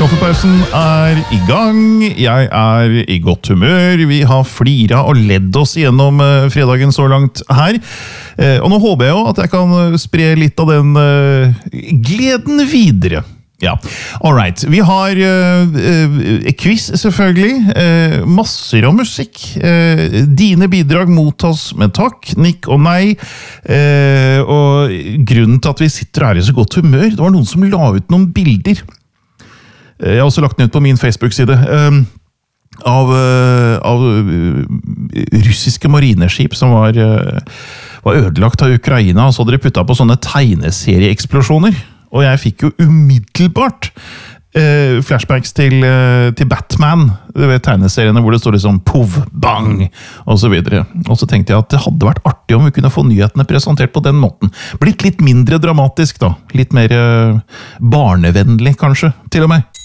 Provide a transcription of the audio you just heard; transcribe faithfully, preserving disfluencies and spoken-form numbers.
Kaffepausen er i gang, jeg er i godt humør, vi har flira og ledd oss gjennom uh, fredagen så langt her. Uh, og nå håper jeg jo at jeg kan spre litt av den uh, gleden videre. Ja, alright. Vi har uh, uh, quiz selvfølgelig, uh, masser av musikk. Uh, dine bidrag mottas med takk, nikk og nei. Uh, og grunnen til at vi sitter her i så godt humør, det var noen som la ut noen bilder. Jeg har også lagt den ut på min Facebook-side um, av, uh, av uh, russiske marineskip som var, uh, var ødelagt av Ukraina, og så hadde de puttet på sånne tegneserieeksplosjoner. Og jeg fikk jo umiddelbart uh, flashbacks til, uh, til Batman, du vet tegneseriene hvor det står liksom pov, bang, og så videre. Og så tenkte jeg at det hadde vært artig om vi kunne få nyhetene presentert på den måten. Blitt litt mindre dramatisk da, litt mer uh, barnevennlig kanskje, til og med.